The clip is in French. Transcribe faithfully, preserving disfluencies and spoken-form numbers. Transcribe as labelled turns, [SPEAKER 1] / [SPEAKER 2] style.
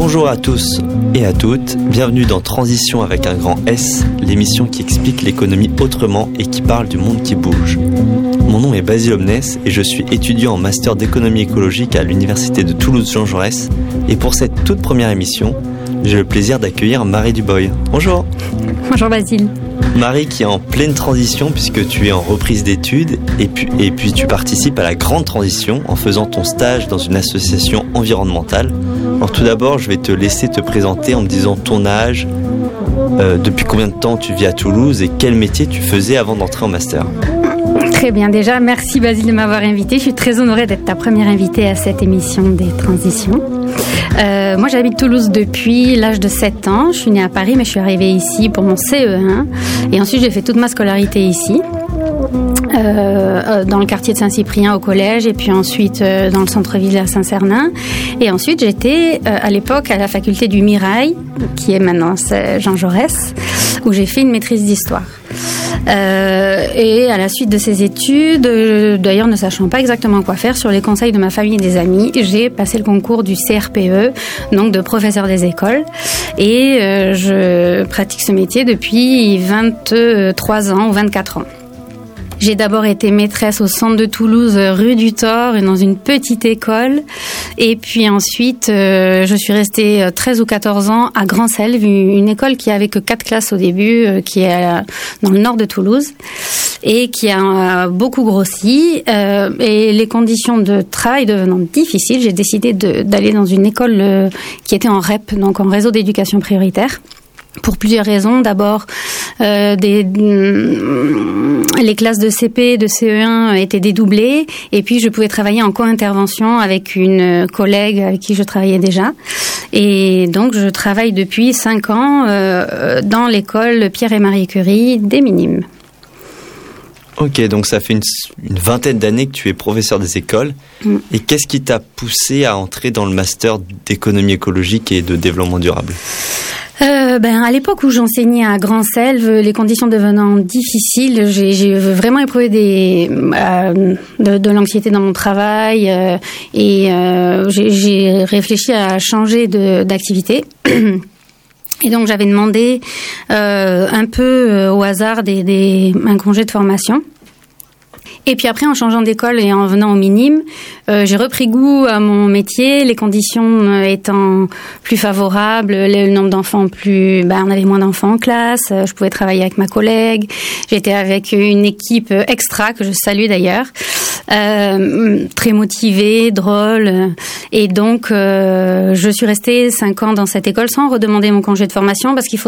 [SPEAKER 1] Bonjour à tous et à toutes, bienvenue dans Transition avec un grand S, l'émission qui explique l'économie autrement et qui parle du monde qui bouge. Mon nom est Basile Omnes et je suis étudiant en master d'économie écologique à l'université de Toulouse-Jean Jaurès. Et pour cette toute première émission, j'ai le plaisir d'accueillir Marie Duboy. Bonjour.
[SPEAKER 2] Bonjour Basile.
[SPEAKER 1] Marie qui est en pleine transition puisque tu es en reprise d'études et puis, et puis tu participes à la grande transition en faisant ton stage dans une association environnementale. Alors tout d'abord, je vais te laisser te présenter en me disant ton âge, euh, depuis combien de temps tu vis à Toulouse et quel métier tu faisais avant d'entrer en master.
[SPEAKER 2] Très bien, déjà merci Basile de m'avoir invitée. Je suis très honorée d'être ta première invitée à cette émission des transitions. Euh, moi j'habite Toulouse depuis l'âge de sept ans. Je suis née à Paris mais je suis arrivée ici pour mon C E un et ensuite j'ai fait toute ma scolarité ici. Euh, dans le quartier de Saint-Cyprien au collège et puis ensuite euh, dans le centre-ville à Saint-Cernin et ensuite j'étais euh, à l'époque à la faculté du Mirail qui est maintenant Jean Jaurès où j'ai fait une maîtrise d'histoire. Euh, et à la suite de ces études, euh, d'ailleurs ne sachant pas exactement quoi faire, sur les conseils de ma famille et des amis, j'ai passé le concours du C R P E, donc de professeur des écoles, et euh, je pratique ce métier depuis vingt-trois ans ou vingt-quatre ans. J'ai d'abord été maîtresse au centre de Toulouse, rue du Thor, dans une petite école. Et puis ensuite, euh, je suis restée treize ou quatorze ans à Grand-Selve, une école qui avait que quatre classes au début, euh, qui est dans le nord de Toulouse et qui a beaucoup grossi. Euh, et les conditions de travail devenant difficiles, j'ai décidé de, d'aller dans une école euh, qui était en R E P, donc en réseau d'éducation prioritaire. Pour plusieurs raisons. D'abord, euh, des, les classes de C P, de C E un étaient dédoublées. Et puis, je pouvais travailler en co-intervention avec une collègue avec qui je travaillais déjà. Et donc, je travaille depuis cinq ans euh, dans l'école Pierre et Marie Curie des Minimes.
[SPEAKER 1] Ok, donc ça fait une, une vingtaine d'années que tu es professeur des écoles. Mm. Et qu'est-ce qui t'a poussé à entrer dans le master d'économie écologique et de développement durable ?
[SPEAKER 2] Euh, ben, à l'époque où j'enseignais à Grand-Selve, les conditions devenant difficiles, j'ai, j'ai vraiment éprouvé des, euh, de, de l'anxiété dans mon travail euh, et euh, j'ai, j'ai réfléchi à changer de, d'activité. Et donc j'avais demandé euh, un peu au hasard des, des, un congé de formation. Et puis après, en changeant d'école et en venant au minime, euh, j'ai repris goût à mon métier, les conditions étant plus favorables, le nombre d'enfants plus... Ben, on avait moins d'enfants en classe, je pouvais travailler avec ma collègue, j'étais avec une équipe extra, que je salue d'ailleurs, euh, très motivée, drôle, et donc euh, je suis restée cinq ans dans cette école sans redemander mon congé de formation, parce qu'il faut